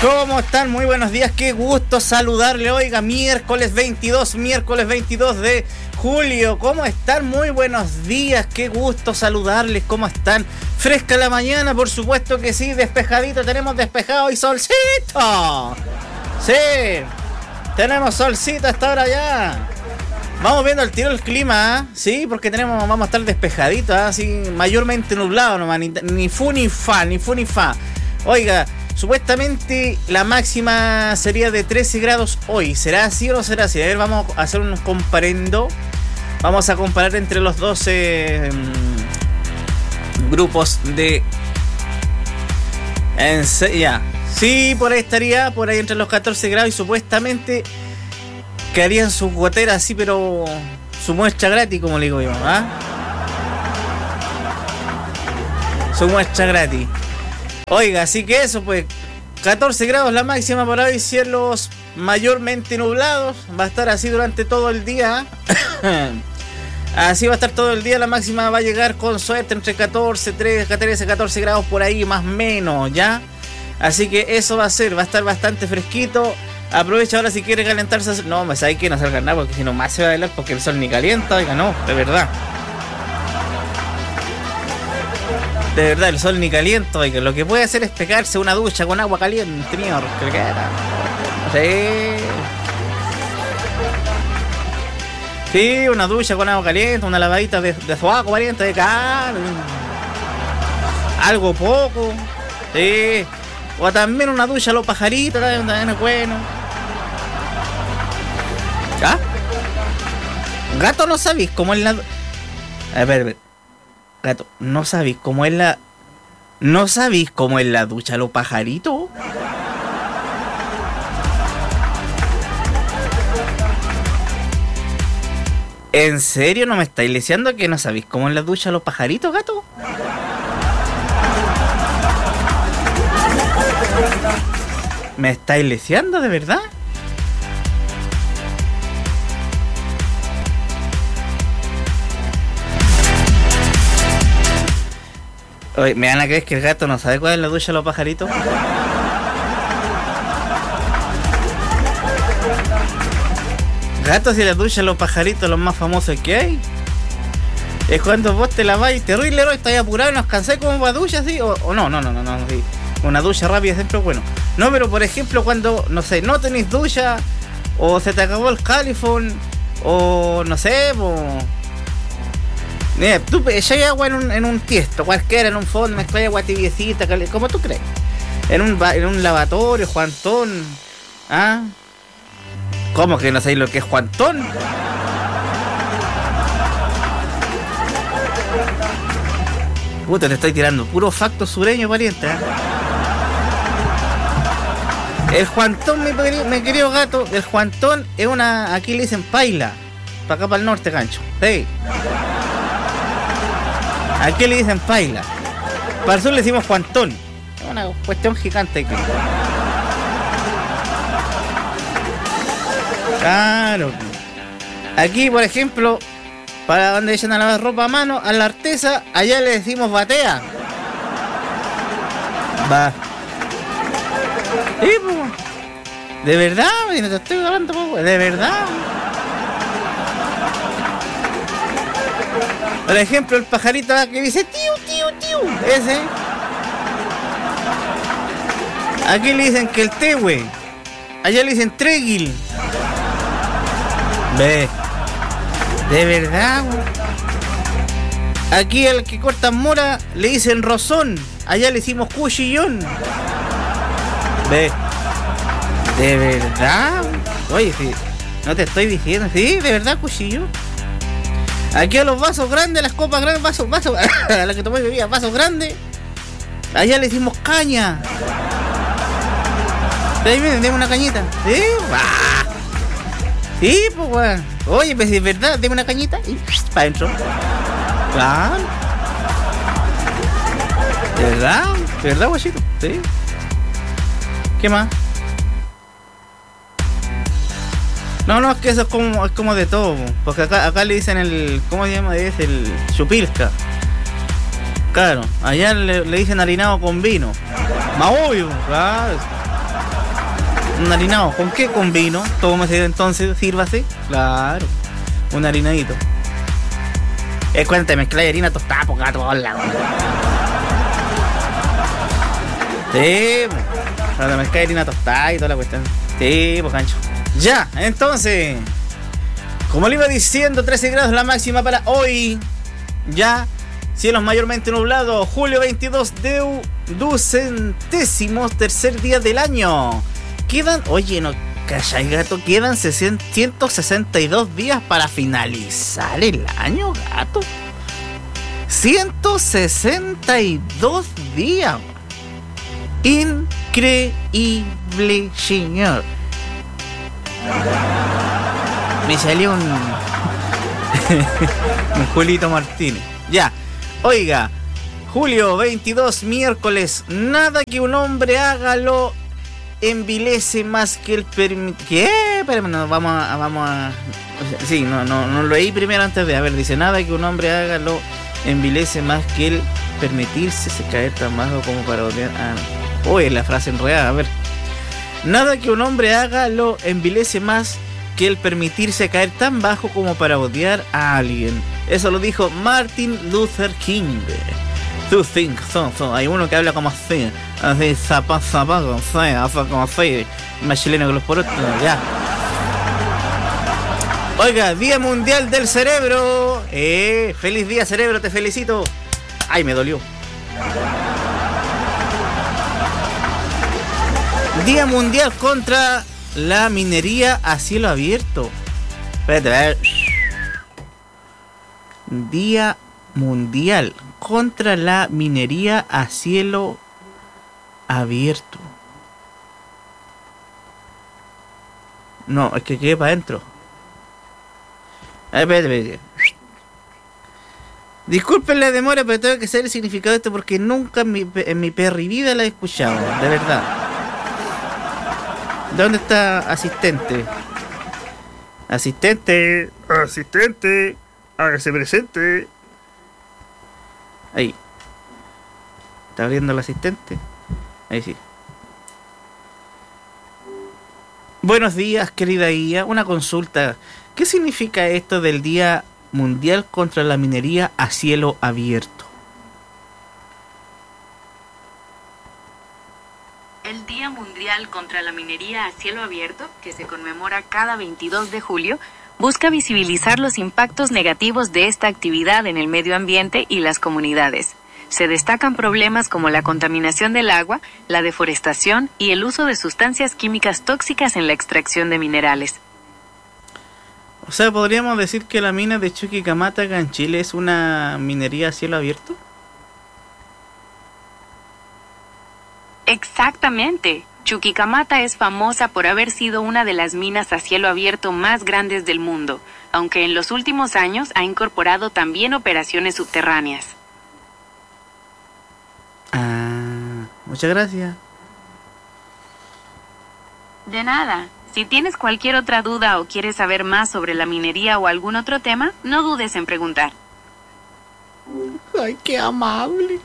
¿Cómo están? Muy buenos días, qué gusto saludarle. Oiga, miércoles 22 de julio. ¿Cómo están? Muy buenos días, qué gusto saludarles. ¿Cómo están? Fresca la mañana, por supuesto que sí, despejadito, tenemos despejado y solcito. Sí, tenemos solcito hasta ahora ya. Vamos viendo al tiro el clima, ¿eh? Sí, porque vamos a estar despejaditos, ¿eh? Así mayormente nublado nomás, ni fu ni fa. Oiga, supuestamente la máxima sería de 13 grados hoy. ¿Será así o no será así? A ver, vamos a hacer un comparendo. Vamos a comparar entre los 12 grupos de... Ya. Sí, por ahí estaría, por ahí entre los 14 grados y supuestamente quedarían sus goteras así, pero su muestra gratis, como le digo yo, ¿ah? Su muestra gratis. Oiga, así que eso, pues 14 grados la máxima para hoy, cielos mayormente nublados, va a estar así durante todo el día. Así va a estar todo el día, la máxima va a llegar con suerte entre 14 grados por ahí, más o menos, ¿ya? Así que eso va a estar bastante fresquito. Aprovecha ahora si quiere calentarse. No, me sabe que no salga nada, porque si no más se va a bailar porque el sol ni calienta, oiga, no, de verdad. De verdad, el sol ni calienta, oiga. Lo que puede hacer es pegarse una ducha con agua caliente, señor. Sí. Sí, una ducha con agua caliente, una lavadita de sobaco caliente, de carne. Algo poco. Sí. O también una ducha a los pajaritos, también es bueno. ¿Ah? Gato, no sabéis cómo es la... A ver. Gato, ¿no sabéis cómo es la... ¿No sabéis cómo es la ducha a los pajaritos? ¿En serio no me estáis leseando que no sabéis cómo es la ducha a los pajaritos, gato? ¿Me estáis leseando de verdad? Oye, ¿me van a creer que el gato no sabe cuál es la ducha de los pajaritos? Gatos y la ducha de los pajaritos, los más famosos que hay. Es cuando vos te lavás y terrible, ¿no? Estás apurado y nos cansáis como para ducha, ¿sí? O no, sí. Una ducha rápida siempre es bueno. No, pero por ejemplo cuando, no sé, no tenéis ducha, o se te acabó el califón, o no sé, mira, tú echáis agua en un tiesto, cualquiera, en un fondo, mezcláis agua tibiecita, como tú crees. En un lavatorio, Juantón. ¿Ah? ¿Cómo que no sabéis lo que es Juantón? Puta, te estoy tirando puro facto sureño, pariente, ¿eh? El Juantón, mi querido gato, el Juantón es una... Aquí le dicen paila. Para acá, para el norte, gancho. Sí. Aquí le dicen paila. Para el sur le decimos Juantón. Es una cuestión gigante aquí. Claro. Aquí, por ejemplo, para donde echan a lavar ropa a mano, a la artesa, allá le decimos batea. Va. Sí, pues. De verdad, no te estoy hablando, pues. De verdad. Por ejemplo, el pajarito que dice tío. Ese. Aquí le dicen que el tehue. Allá le dicen treguil. Ve. De verdad, güey. Aquí al que cortan mora le dicen rozón. Allá le decimos cuchillón. Ve. De verdad. Oye, sí. No te estoy diciendo. Sí, de verdad, cuchillo. Aquí a los vasos grandes, las copas grandes, vasos. A la que tomé bebida, vasos grandes. Allá le decimos caña. Ahí miren, deme una cañita. ¿Sí? ¡Ah! Sí, pues, weón. Oye, pues es verdad, deme una cañita y para adentro. Claro. ¿De verdad, guachito? Sí. ¿Qué más? No, es que eso es como de todo, porque acá le dicen el... ¿Cómo se llama? Es el chupilca. Claro, allá le dicen harinado con vino. Más obvio, claro. Un harinado. ¿Con qué? Con vino. Tómese entonces, sírvase. Claro. Un harinadito. Cuéntame, mezclar harina tostada, por gato, hola. Sí, cuando mezclar harina tostada y toda la cuestión. Sí, pues cancho. Ya, entonces, como le iba diciendo, 13 grados la máxima para hoy. Ya, cielos mayormente nublados. Julio 22 de ducentésimos, tercer día del año. Quedan, oye, no cachai, gato, quedan 162 días para finalizar el año, gato. 162 días. Increíble, señor. Me salió un Julito Martínez. Ya, oiga, julio 22, miércoles. Nada que un hombre haga lo envilece más que el ¿Qué? Espérame, no, vamos a... Sí, no lo leí primero antes de... A ver, dice, nada que un hombre haga lo envilece más que el permitirse se caer tan bajo como para odiar a... Uy, la frase enredada, a ver. Nada que un hombre haga lo envilece más que el permitirse caer tan bajo como para odiar a alguien. Eso lo dijo Martin Luther King. Tú think, hay uno que habla como así, zapato, como así, más chileno que los porotos, ya. Oiga, Día Mundial del Cerebro. Feliz día, cerebro, te felicito. Ay, me dolió. Día Mundial contra la minería a cielo abierto. Espérate, a ver. Día Mundial contra la minería a cielo abierto. No, es que quede para adentro. Espérate. Disculpen la demora, pero tengo que saber el significado de esto porque nunca en mi perri vida la he escuchado, de verdad. ¿Dónde está asistente? Asistente, hágase presente. Ahí. ¿Está abriendo el asistente? Ahí sí. Buenos días, querida guía. Una consulta. ¿Qué significa esto del Día Mundial contra la Minería a cielo abierto? El Día Mundial contra la Minería a cielo abierto, que se conmemora cada 22 de julio, busca visibilizar los impactos negativos de esta actividad en el medio ambiente y las comunidades. Se destacan problemas como la contaminación del agua, la deforestación y el uso de sustancias químicas tóxicas en la extracción de minerales. O sea, ¿podríamos decir que la mina de Chuquicamata acá en Chile es una minería a cielo abierto? Exactamente. Chuquicamata es famosa por haber sido una de las minas a cielo abierto más grandes del mundo, aunque en los últimos años ha incorporado también operaciones subterráneas. Muchas gracias. De nada. Si tienes cualquier otra duda o quieres saber más sobre la minería o algún otro tema, no dudes en preguntar. Ay, qué amable.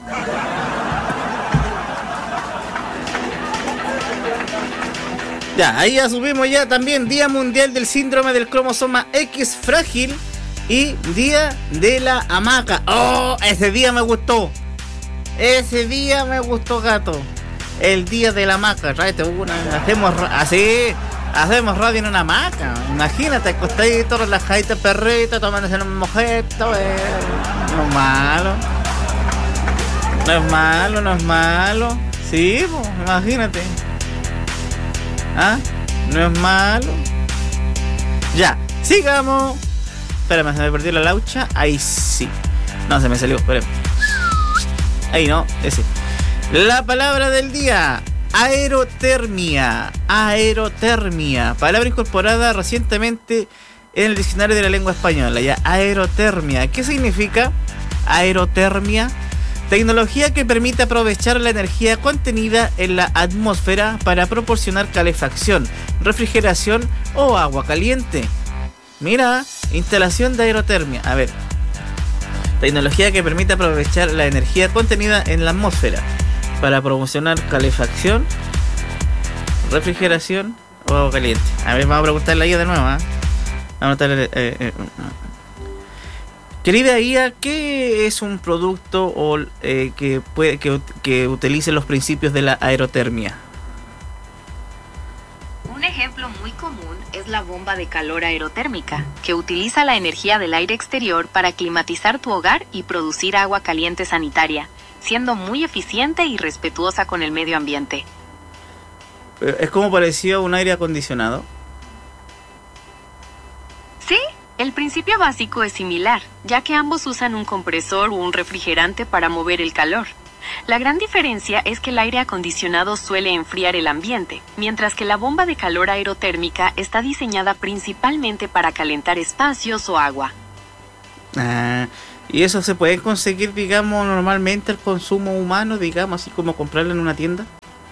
Ya, ahí asumimos ya también Día Mundial del Síndrome del Cromosoma X frágil y Día de la Hamaca. ¡Oh! Ese día me gustó. Ese día me gustó, gato. El Día de la Hamaca. Tráete una. Hacemos radio en una hamaca. Imagínate, acostadito, relajadito, perrito, tomándose un mojito. No es malo. No es malo. Sí, pues, imagínate. ¿Ah? No es malo. Ya, sigamos. Espérame, se me perdió la laucha. Ahí sí. No, se me salió, espérame. Ahí no, ese. La palabra del día: aerotermia. Aerotermia. Palabra incorporada recientemente en el diccionario de la lengua española. Ya, aerotermia. ¿Qué significa aerotermia? Tecnología que permite aprovechar la energía contenida en la atmósfera para proporcionar calefacción, refrigeración o agua caliente. Mira, instalación de aerotermia. A ver. Tecnología que permite aprovechar la energía contenida en la atmósfera para proporcionar calefacción, ¿Refrigeración o agua caliente? A ver, vamos a preguntarle a ella de nuevo, ¿eh? Vamos a Querida IA, ¿qué es un producto que utilice los principios de la aerotermia? Un ejemplo muy común es la bomba de calor aerotérmica, que utiliza la energía del aire exterior para climatizar tu hogar y producir agua caliente sanitaria, siendo muy eficiente y respetuosa con el medio ambiente. ¿Es como parecido a un aire acondicionado? Sí, el principio básico es similar, ya que ambos usan un compresor o un refrigerante para mover el calor. La gran diferencia es que el aire acondicionado suele enfriar el ambiente, mientras que la bomba de calor aerotérmica está diseñada principalmente para calentar espacios o agua. ¿Y eso se puede conseguir, digamos, normalmente el consumo humano, digamos, así como comprarlo en una tienda?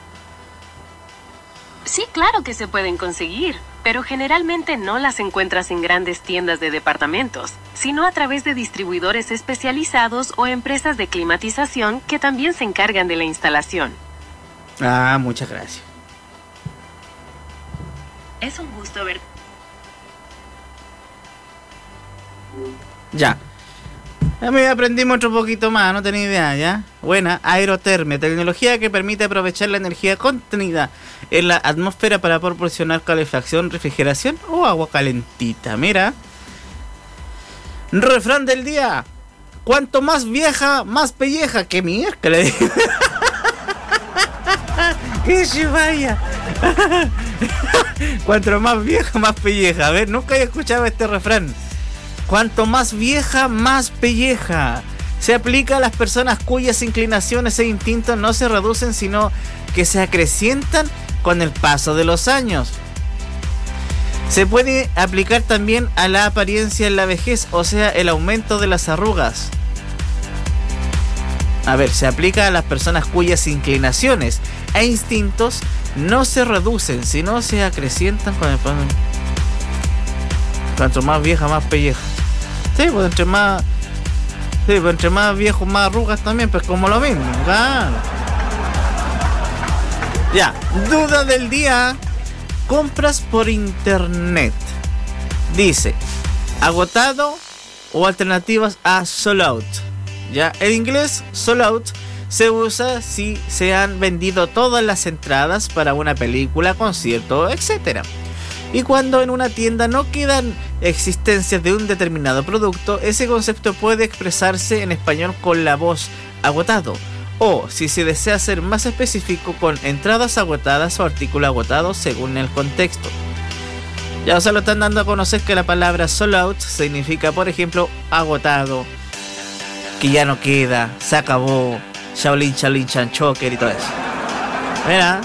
Sí, claro que se pueden conseguir, pero generalmente no las encuentras en grandes tiendas de departamentos, sino a través de distribuidores especializados o empresas de climatización que también se encargan de la instalación. Muchas gracias. Es un gusto ver. Ya. A mí aprendimos otro poquito más, no tenía idea, ¿ya? Buena, aerotermia, tecnología que permite aprovechar la energía contenida en la atmósfera para proporcionar calefacción, refrigeración o agua calentita. Mira. Refrán del día. Cuanto más vieja, más pelleja. ¡Qué miércoles! ¡Qué se vaya! Cuanto más vieja, más pelleja. A ver, nunca he escuchado este refrán. Cuanto más vieja, más pelleja. Se aplica a las personas cuyas inclinaciones e instintos no se reducen, sino que se acrecientan con el paso de los años. Se puede aplicar también a la apariencia en la vejez, o sea, el aumento de las arrugas. A ver, se aplica a las personas cuyas inclinaciones e instintos no se reducen, sino se acrecientan con el paso. Cuanto más vieja, más pelleja. Sí, pues entre más viejos, más arrugas también, pues como lo mismo, claro. Ya, duda del día. Compras por internet. Dice, agotado o alternativas a sold out. Ya, en inglés, sold out se usa si se han vendido todas las entradas para una película, concierto, etc. Y cuando en una tienda no quedan existencias de un determinado producto, ese concepto puede expresarse en español con la voz agotado. O, si se desea ser más específico, con entradas agotadas o artículo agotado según el contexto. Ya os lo están dando a conocer que la palabra sold out significa, por ejemplo, agotado, que ya no queda, se acabó, Shaolin Chan Choker y todo eso. Mira.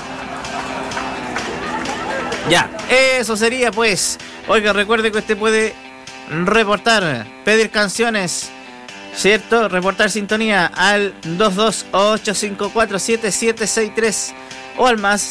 Ya, eso sería pues. Oiga, recuerde que usted puede reportar, pedir canciones, ¿cierto? Reportar sintonía al 228547763 o al más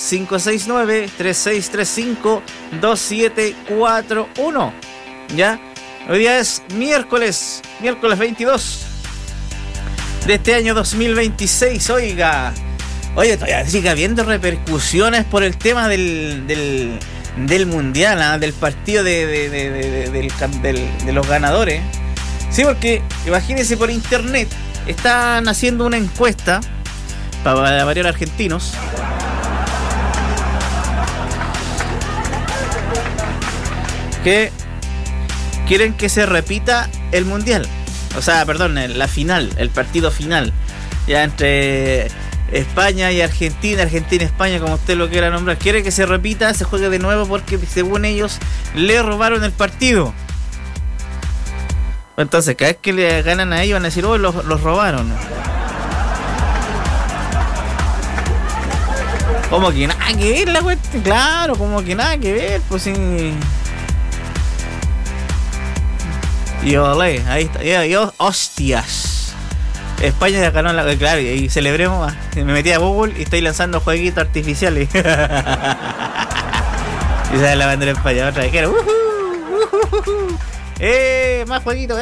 569-3635-2741. ¿Ya? Hoy día es miércoles 22 de este año 2026. Oiga, todavía sigue habiendo repercusiones por el tema del mundial, del partido de los ganadores. Sí, porque imagínense, por internet están haciendo una encuesta para varios argentinos. Que quieren que se repita el mundial. O sea, perdón, la final, el partido final. Ya entre España y Argentina, Argentina-España, como usted lo quiera nombrar. Quiere que se repita, se juegue de nuevo porque según ellos le robaron el partido. Entonces, cada vez que le ganan a ellos van a decir, los robaron. Como que nada que ver la cuestión. Claro, como que nada que ver, pues sí. Y olé, ahí está. Yo, hostias. España ya ganó la. Claro, y celebremos. Me metí a Google y estoy lanzando jueguitos artificiales. Y sale la bandera de España otra vez. Más jueguitos.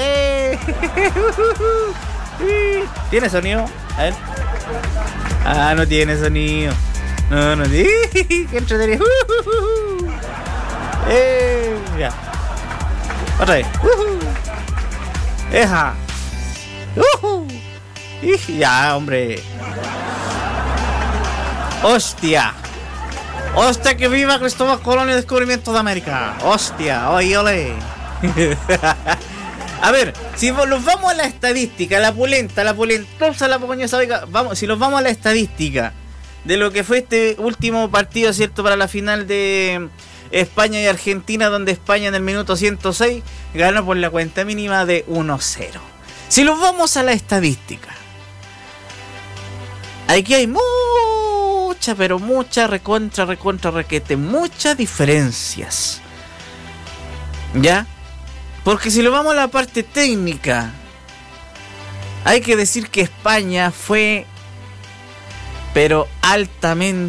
¿Tiene sonido? A ver. No tiene sonido. No, qué entretenido. Ya. Otra vez. Eja. Ya, hombre. Hostia, que viva Cristóbal Colón y el descubrimiento de América. Hostia, ole. A ver, si nos vamos a la estadística, la pulentosa, la poñosa, si nos vamos a la estadística de lo que fue este último partido, ¿cierto? Para la final de España y Argentina, donde España en el minuto 106 ganó por la cuenta mínima de 1-0. Si nos vamos a la estadística, aquí hay muchas requete, muchas diferencias. ¿Ya? Porque si lo vamos a la parte técnica, hay que decir que España fue, pero altamente